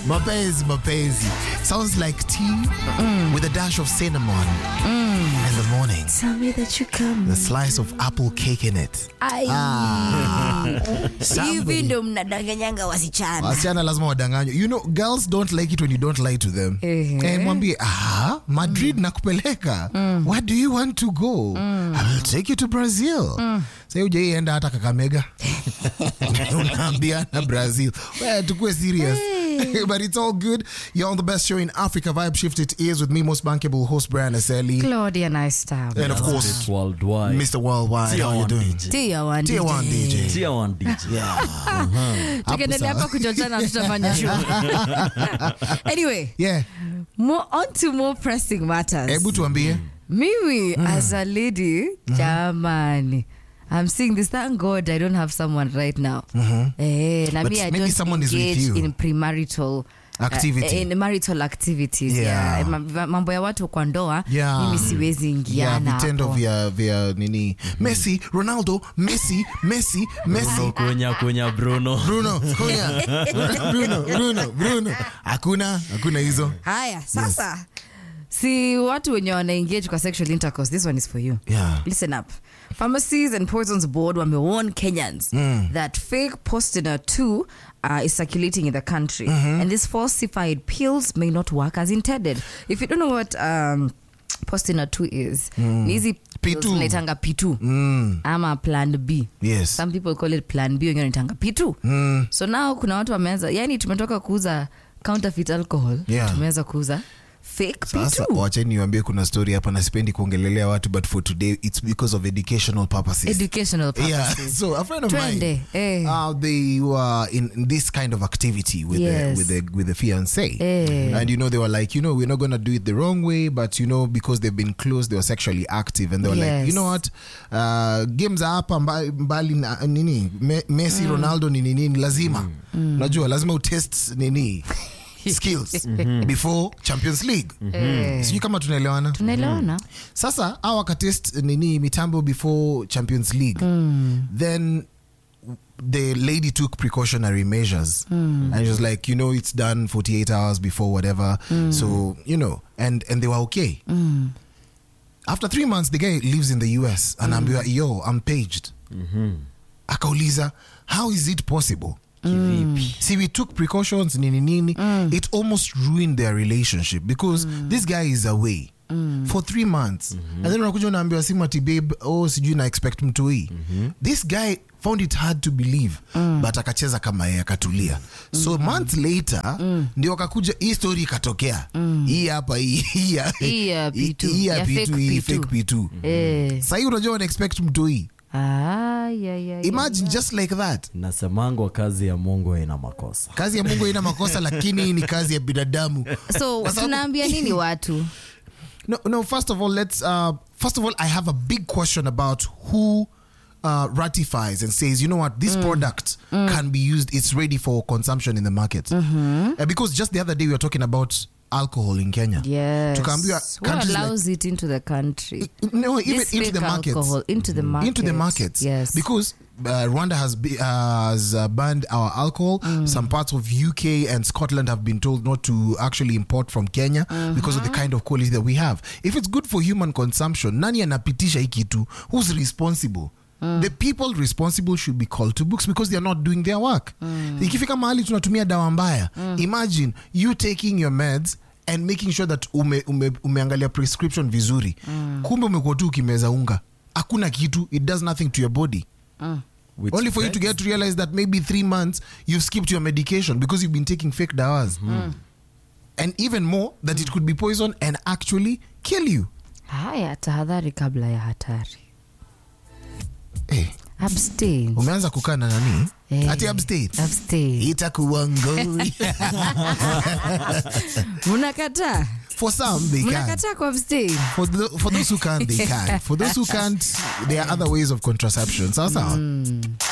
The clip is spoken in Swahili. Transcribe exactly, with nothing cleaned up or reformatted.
Mapenzi, mapenzi. Sounds like tea mm. with a dash of cinnamon mm. in the morning. Tell me that you come. The slice of apple cake in it. Ay. Ah. Hivi ndo mnadanganyanga wasichana. Wasichana lazima wadanganywe. You know, girls don't like it when you don't lie to them. Uh-huh. Eh, mwambie, ah, Madrid mm. nakupeleka. Mm. Where do you want to go? Mm. I will take you to Brazil. Mm. Say ujaienda hata Kakamega. Unaambia na Brazil. Well, tukue serious. Hey. But it's all good. You're on the best show in Africa. Vibe Shift it is with me, most bankable host Brian Aseli. Claudia Nice-Star. And of course, worldwide. Mister Worldwide. How are you doing? Tier one Tier one D J. Tier one D J. Yeah. Tukiendelea hapa kuchochana tutafanya show. Anyway. Yeah. More on to more pressing matters. Hebu tuambie. Mimi mm. as a lady, mm-hmm. jamani. I'm seeing this. Thank God I don't have someone right now. Mm-hmm. Eh, na me, I maybe don't someone is with engage you. in premarital activity. Uh, in marital activities. Yeah. Yeah. Mambo ya watu kwa ndoa, yeah. mimi siwezi ingiana. Yeah, vitendo vya vya nini. Mm-hmm. Messi, Ronaldo, Messi, Messi, Messi. Kunya kunya Bruno. Bruno, kunya. Bruno, Bruno, Bruno. Hakuna, hakuna hizo. Haya, sasa. Yes. See, watu wenye wana engage kwa sexual intercourse, this one is for you. Yeah. Listen up. Pharmacies and Poisons Board wamewarn Kenyans mm. that fake Postina two uh, is circulating in the country. Mm-hmm. And these falsified pills may not work as intended. If you don't know what um, Postina two is, mm. easy P two. Naitanga P two. Mm. Ama Plan B. Yes. Some people call it Plan B, wengine naitanga P two. Mm. So now kuna watu wameanza, yani tumetoka kuuza counterfeit alcohol, yeah. tumeanza kuuza fake Sasa wacha niwaambie kuna story hapa na sipendi kuongelelea watu, but for today it's because of educational purposes. Educational purposes. Yeah. So a friend of Twende, mine, eh. uh, they were in, in this kind of activity with yes. the with the with the fiancé, eh. and you know they were like, you know, we're not gonna do it the wrong way, but you know because they've been close, they were sexually active, and they were yes. like, you know what, uh, games hapa mbali, mbali na, nini Me, Messi mm. Ronaldo nini nini lazima mm. Najua lazima utest nini skills mm-hmm. before Champions League. Mm-hmm. Sijui kama tunaelewana. Tunaelewana. Sasa hawa wakatest nini mitambo before Champions League. Mm. Then the lady took precautionary measures. Mm. And she was like, you know, it's done forty-eight hours before whatever. Mm. So, you know, and and they were okay. Mm. After three months, the guy lives in the U S and mm. I'm yo, I'm paged. Mm-hmm. Akauliza, how is it possible? Mm. See, we took precautions, nini nini. Mm. It almost ruined their relationship because mm. this guy is away mm. for three months. Mm-hmm. And then unakuja unaambiwa simu ati babe, oh sijui na expect mtoi. Mm-hmm. This guy found it hard to believe mm. but akacheza kama yeye akatulia. So mm-hmm. months later mm. ndio akakuja hii story ikatokea. Mm. Hii hapa hii hii ya P two. Hii ya P two, hii fake P two. Eh. Sasa hiyo unajua una expect mtoi. Ah, yeah, yeah, imagine yeah. just like that. Nasemangwa kazi ya Mungu haina makosa. Kazi ya Mungu haina makosa lakini ni kazi ya binadamu. So tunaambia nini watu? No, no. First of all, let's. Uh, first of all, I have a big question about who uh, ratifies and says, you know what, this mm. product mm. can be used. It's ready for consumption in the market. Mm-hmm. Uh, because just the other day we were talking about alcohol in Kenya. Yes. Who allows like, it into the country? No, even this into the markets. Alcohol, into the markets. Into the markets. Yes. Because uh, Rwanda has, be, uh, has uh, banned our alcohol. Mm. Some parts of U K and Scotland have been told not to actually import from Kenya mm-hmm. because of the kind of quality that we have. If it's good for human consumption, nani anapitisha hii kitu? Who's responsible? Mm. The people responsible should be called to books because they are not doing their work. Mm. Ikifika mahali tunatumia dawa mbaya. Mm. Imagine you taking your meds and making sure that ume, ume, umeangalia prescription vizuri. Mm. Kumbe umekuwa tu ukimeza unga. Hakuna kitu. It does nothing to your body. Mm. Only for you to get to realize that maybe three months you've skipped your medication because you've been taking fake dawas. Mm. And even more, that mm. it could be poison and actually kill you. Haya, tahadhari kabla ya hatari. Hey. Abstain. Umeanza kukaa na nani? Hey. Ati abstain. Abstain. Itakuwa ngori. Munakataa? For some, they can. Munakataa ku abstain? For, the, for those who can't, they can. For those who can't, there are other ways of contraception. Sawa sawa. Mm.